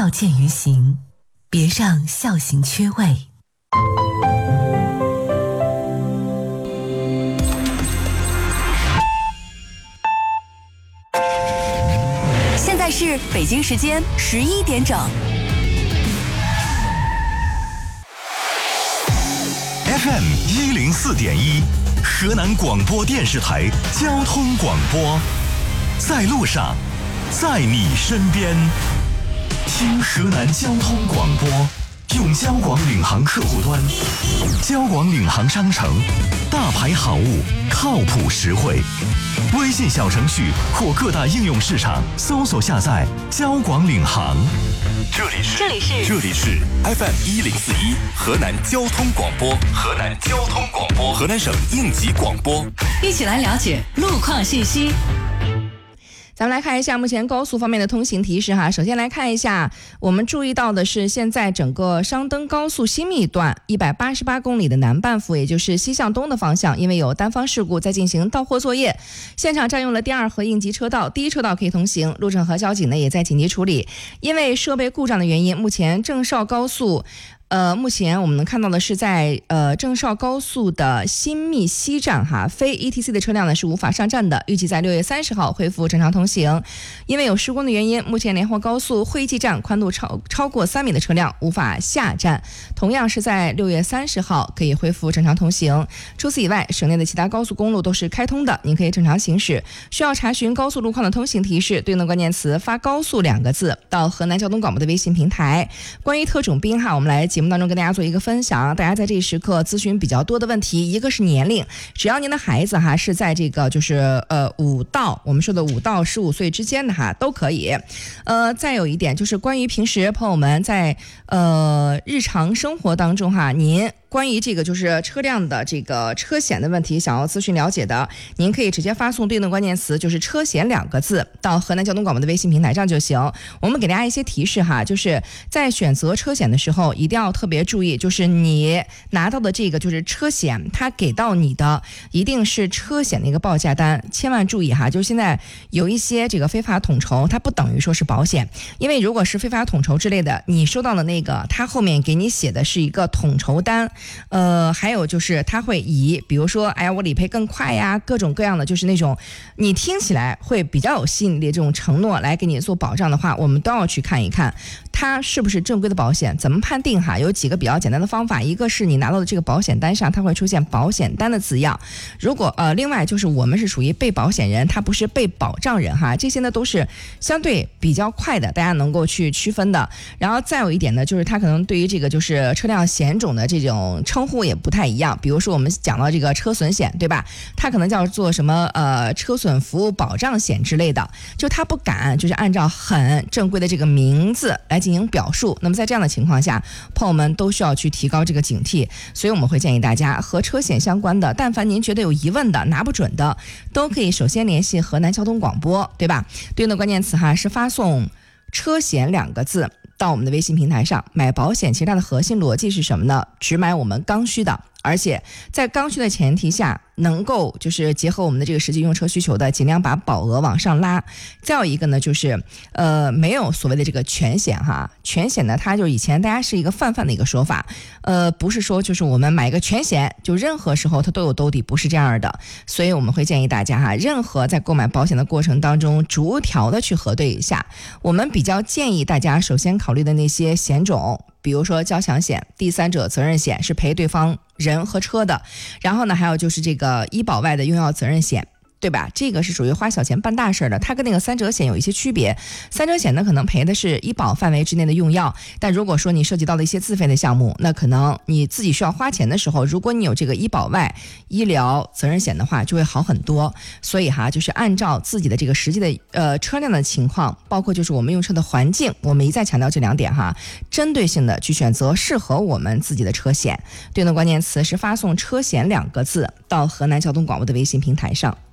照见于行，别让孝行缺位。 现在是北京时间11点整。 FM 104.1，河南广播电视台交通广播，在路上，在你身边，听河南交通广播，用交广领航客户端、交广领航商城，大牌好物，靠谱实惠。微信小程序或各大应用市场搜索下载交广领航。这里是 FM 104.1河南交通广播，河南省应急广播， 一起来了解路况信息。 咱们来看一下目前高速方面的通行提示哈。首先来看一下，我们注意到的是现在整个商登高速新密段188公里的南半幅，也就是西向东的方向，因为有单方事故在进行到货作业，现场占用了第2和应急车道，第1车道可以通行。路政和交警呢也在紧急处理，因为设备故障的原因，目前郑绍高速目前我们能看到的是在郑绍高速的新密西站哈，非 ETC 的车辆呢是无法上站的，预计在6月30号恢复正常通行。因为有施工的原因，目前连霍高速惠济站宽度超过3米的车辆无法下站，同样是在6月30号可以恢复正常通行。除此以外，省内的其他高速公路都是开通的，您可以正常行驶。需要查询高速路况的通行提示，对应的关键词发高速2个字到河南交通广播的微信平台。关于特种兵哈，我们来节目当中跟大家做一个分享，大家在这一时刻咨询比较多的问题，一个是年龄，只要您的孩子哈是在这个就是我们说的5到15岁之间的哈都可以。再有一点就是关于平时朋友们在日常生活当中哈，您关于这个就是车辆的这个车险的问题想要咨询了解的，您可以直接发送对应的关键词就是车险2个字到河南交通广播的微信平台上就行。我们给大家一些提示哈，就是在选择车险的时候一定要特别注意，就是你拿到的这个就是车险，它给到你的一定是车险的一个报价单，千万注意哈，就是现在有一些这个非法统筹，它不等于说是保险，因为如果是非法统筹之类的，你收到的那个它后面给你写的是一个统筹单，还有就是他会以比如说我理赔更快呀，各种各样的就是那种你听起来会比较有吸引力的这种承诺来给你做保障的话，我们都要去看一看它是不是正规的保险。怎么判定哈？有几个比较简单的方法，一个是你拿到的这个保险单上它会出现保险单的字样，如果另外就是我们是属于被保险人，它不是被保障人哈，这些呢都是相对比较快的，大家能够去区分的。然后再有一点呢，就是它可能对于这个就是车辆险种的这种称呼也不太一样，比如说我们讲到这个车损险对吧，它可能叫做什么车损服务保障险之类的，就它不敢就是按照很正规的这个名字来进行表述。那么在这样的情况下，朋友们都需要去提高这个警惕，所以我们会建议大家和车险相关的，但凡您觉得有疑问的拿不准的，都可以首先联系河南交通广播对吧，对应的关键词哈是发送车险2个字到我们的微信平台上。买保险其实它的核心逻辑是什么呢？只买我们刚需的，而且在刚需的前提下能够就是结合我们的这个实际用车需求的，尽量把保额往上拉。再有一个呢就是没有所谓的这个全险哈，全险呢它就以前大家是一个泛的一个说法，不是说就是我们买一个全险就任何时候它都有兜底，不是这样的。所以我们会建议大家哈，任何在购买保险的过程当中逐条的去核对一下。我们比较建议大家首先考虑的那些险种，比如说交强险、第三者责任险是赔对方人和车的，然后呢还有就是这个医保外的用药责任险对吧，这个是属于花小钱办大事的，它跟那个3者险有一些区别。3者险呢可能赔的是医保范围之内的用药，但如果说你涉及到的一些自费的项目，那可能你自己需要花钱的时候，如果你有这个医保外医疗责任险的话就会好很多。所以哈，就是按照自己的这个实际的车辆的情况，包括就是我们用车的环境，我们一再强调这2点哈，针对性的去选择适合我们自己的车险。对应的关键词是发送车险2个字到河南交通广播的微信平台上。